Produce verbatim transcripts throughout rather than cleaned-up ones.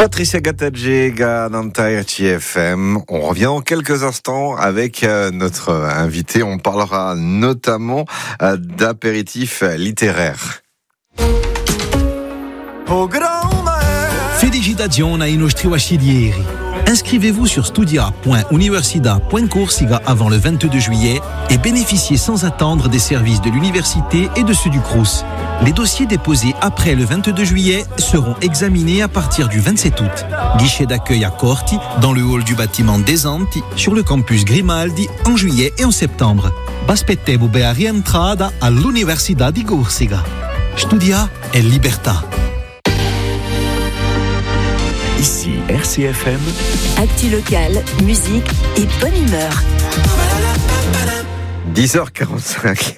Patricia Gattagega dans R C F M. On revient dans quelques instants avec notre invité. On parlera notamment d'apéritifs littéraires. Felicitazioni ai nostri bachelieri. Inscrivez-vous sur studia point universidad point corsica avant le vingt-deux juillet et bénéficiez sans attendre des services de l'université et de ceux du Crous. Les dossiers déposés après le vingt-deux juillet seront examinés à partir du vingt-sept août. Guichet d'accueil à Corti, dans le hall du bâtiment des Anti, sur le campus Grimaldi, en juillet et en septembre. Baspettevo a rientrada all'Università di Corsica. Studia è libertà. Ici R C F M. Actu locale, musique et bonne humeur. dix heures quarante-cinq.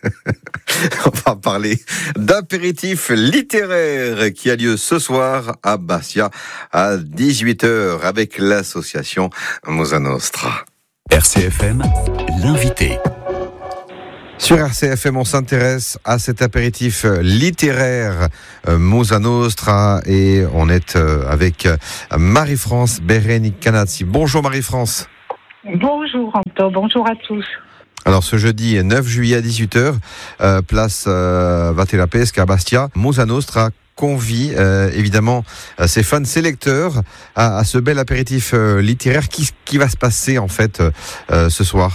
On va parler d'apéritif littéraire qui a lieu ce soir à Bastia à dix-huit heures avec l'association Mosa Nostra. R C F M, l'invité. Sur R C F M, on s'intéresse à cet apéritif littéraire euh, Mosa Nostra et on est euh, avec Marie-France Bereni-Canazzi. Bonjour Marie-France. Bonjour Anto, bonjour à tous. Alors ce jeudi neuf juillet à dix-huit heures, euh, place euh, Vatela Pesca à Bastia, Mosa Nostra convie euh, évidemment euh, ses fans, ses lecteurs à, à ce bel apéritif euh, littéraire. Qui, qui va se passer en fait euh, ce soir ?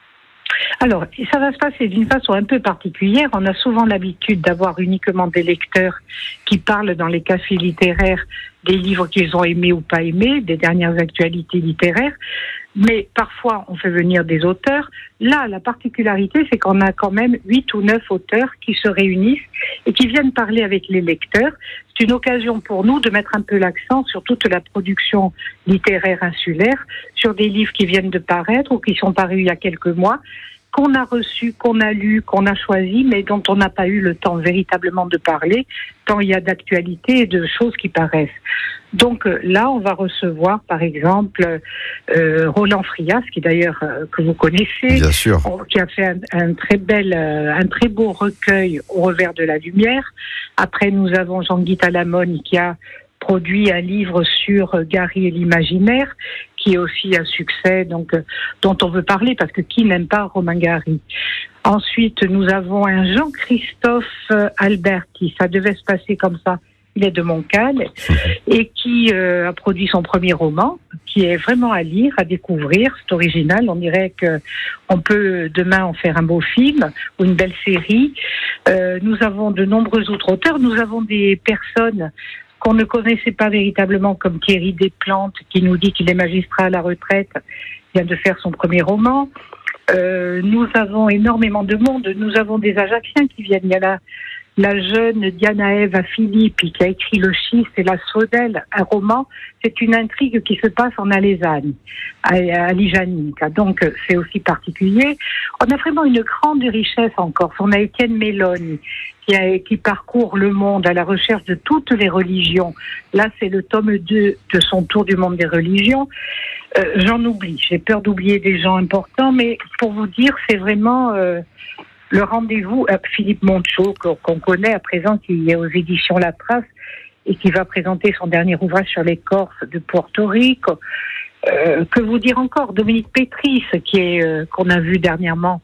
Alors, ça va se passer d'une façon un peu particulière. On a souvent l'habitude d'avoir uniquement des lecteurs qui parlent dans les cafés littéraires des livres qu'ils ont aimés ou pas aimés, des dernières actualités littéraires. Mais parfois, on fait venir des auteurs. Là, la particularité, c'est qu'on a quand même huit ou neuf auteurs qui se réunissent et qui viennent parler avec les lecteurs. C'est une occasion pour nous de mettre un peu l'accent sur toute la production littéraire insulaire, sur des livres qui viennent de paraître ou qui sont parus il y a quelques mois, qu'on a reçus, qu'on a lus, qu'on a choisis, mais dont on n'a pas eu le temps véritablement de parler, tant il y a d'actualités et de choses qui paraissent. Donc là, on va recevoir, par exemple, euh, Roland Frias, qui d'ailleurs euh, que vous connaissez, bien sûr, qui a fait un, un très bel, euh, un très beau recueil Au revers de la lumière. Après, nous avons Jean-Guy Talamone qui a produit un livre sur Gary et l'imaginaire, qui est aussi un succès, donc euh, dont on veut parler parce que qui n'aime pas Romain Gary. Ensuite, nous avons un Jean-Christophe Alberti. Ça devait se passer comme ça. Il est de Montcalm et qui euh, a produit son premier roman, qui est vraiment à lire, à découvrir. C'est original. On dirait que on peut demain en faire un beau film ou une belle série. Euh, nous avons de nombreux autres auteurs. Nous avons des personnes qu'on ne connaissait pas véritablement, comme Thierry Desplantes, qui nous dit qu'il est magistrat à la retraite, vient de faire son premier roman. Euh, nous avons énormément de monde. Nous avons des Ajacciens qui viennent. Il y a la, la jeune Diana Eva Filippi qui a écrit Le Schiste et la Sodelle, un roman. C'est une intrigue qui se passe en Alezane, à, à Lijanica. Donc, c'est aussi particulier. On a vraiment une grande richesse en Corse. On a Étienne Mélone, qui, a, qui parcourt le monde à la recherche de toutes les religions. Là, c'est le tome deux de son tour du monde des religions. Euh, j'en oublie. J'ai peur d'oublier des gens importants, mais pour vous dire, c'est vraiment euh, le rendez-vous. Euh, Philippe Monchot, qu'on connaît à présent, qui est aux éditions La Trace et qui va présenter son dernier ouvrage sur les Corses de Porto Rico. Euh, que vous dire encore ? Dominique Pétris, qui est euh, qu'on a vu dernièrement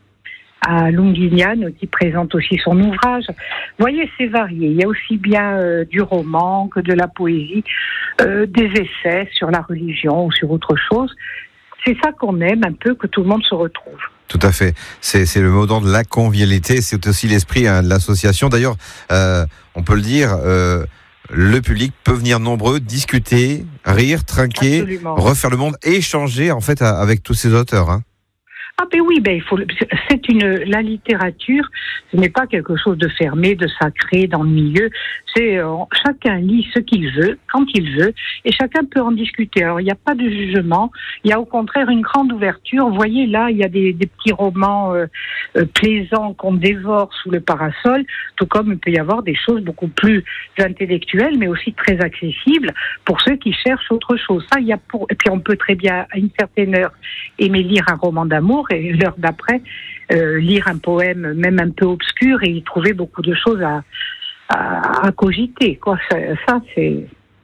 à Lunghignano, qui présente aussi son ouvrage. Vous voyez, c'est varié. Il y a aussi bien euh, du roman que de la poésie, euh, des essais sur la religion ou sur autre chose. C'est ça qu'on aime un peu, que tout le monde se retrouve. Tout à fait. C'est, c'est le mot d'ordre de la convivialité. C'est aussi l'esprit hein, de l'association. D'ailleurs, euh, on peut le dire, euh, le public peut venir nombreux, discuter, rire, trinquer, Absolument. refaire le monde, échanger en fait avec tous ces auteurs. Hein. Ah ben oui, ben il faut. C'est une la littérature, ce n'est pas quelque chose de fermé, de sacré dans le milieu. C'est euh, chacun lit ce qu'il veut, quand il veut, et chacun peut en discuter. Alors il n'y a pas de jugement, il y a au contraire une grande ouverture. Vous voyez là, il y a des, des petits romans euh, euh, plaisants qu'on dévore sous le parasol, tout comme il peut y avoir des choses beaucoup plus intellectuelles, mais aussi très accessibles pour ceux qui cherchent autre chose. Ça, il y a pour. Et puis on peut très bien à une certaine heure aimer lire un roman d'amour. Et l'heure d'après, euh, lire un poème même un peu obscur et y trouver beaucoup de choses à, à, à cogiter. Quoi. Ça, ça, c'est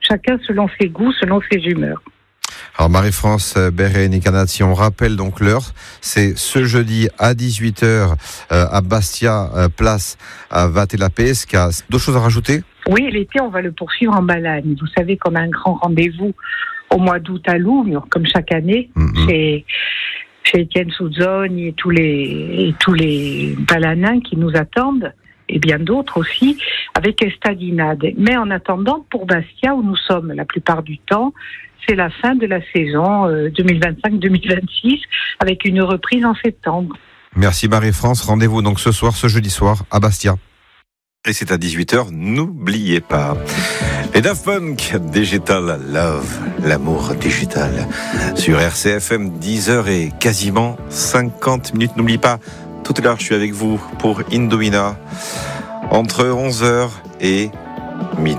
chacun selon ses goûts, selon ses humeurs. Alors Marie-France Berré-Nicanat, si on rappelle donc l'heure, c'est ce jeudi à dix-huit heures euh, à Bastia, euh, place à Vattelapesca. D'autres choses à rajouter ? Oui, l'été, on va le poursuivre en Balagne. Vous savez qu'on a un grand rendez-vous au mois d'août à Lougnes, comme chaque année, mm-hmm. chez, chez Étienne Souzzoni et tous les, et tous les balanins qui nous attendent, et bien d'autres aussi, avec Estadinade. Mais en attendant, pour Bastia, où nous sommes la plupart du temps, c'est la fin de la saison euh, deux mille vingt-cinq deux mille vingt-six, avec une reprise en septembre. Merci Marie-France. Rendez-vous donc ce soir, ce jeudi soir, à Bastia. Et c'est à dix-huit heures, n'oubliez pas. Les Daft Punk, Digital Love, l'amour digital. Sur R C F M, dix heures et quasiment cinquante minutes. N'oubliez pas, tout à l'heure, je suis avec vous pour Indoina, entre onze heures et midi.